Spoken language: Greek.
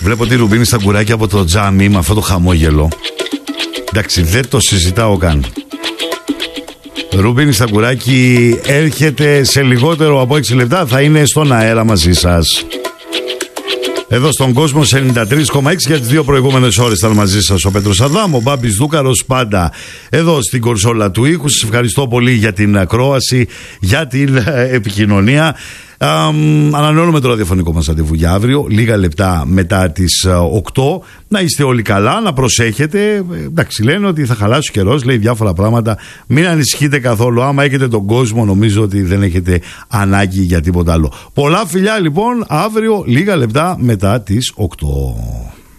Βλέπω τη Ρουμπίνη Σταγκουράκη από το τζάμι με αυτό το χαμόγελο. Εντάξει, δεν το συζητάω καν. Ρουμπίνη Σταγκουράκη έρχεται σε λιγότερο από 6 λεπτά. Θα είναι στον αέρα μαζί σας. Εδώ στον κόσμο σε 93,6 για τις 2 προηγούμενες ώρες ήταν μαζί σας ο Πέτρος Αδάμ, ο Μπάμπης Δούκαρος πάντα εδώ στην κονσόλα του ήχου. Σας ευχαριστώ πολύ για την ακρόαση, για την επικοινωνία. Ανανεώνουμε το ραδιοφωνικό μας ραντεβού για αύριο, λίγα λεπτά μετά τις 8. Να είστε όλοι καλά, να προσέχετε. Εντάξει, λένε ότι θα χαλάσει ο καιρός, λέει διάφορα πράγματα. Μην ανησυχείτε καθόλου. Άμα έχετε τον κόσμο, νομίζω ότι δεν έχετε ανάγκη για τίποτα άλλο. Πολλά φιλιά λοιπόν, αύριο λίγα λεπτά μετά τις 8.